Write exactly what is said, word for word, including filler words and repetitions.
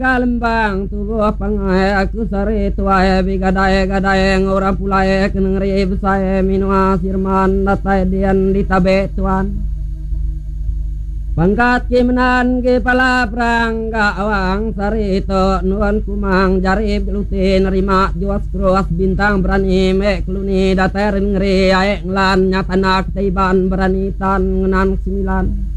kalembang tubuh pangai aku sari tuai bigadai gadai ngora pulai kenengri besai minua sirman datai dian ditabe tuan pangkat kimenan ke pala perang gawang sari to nuan kumang jarib lutin nerima juas kruas bintang berani mek kluni datai ngeri aek nglan nyatanak taiban berani tan ngenan sembilan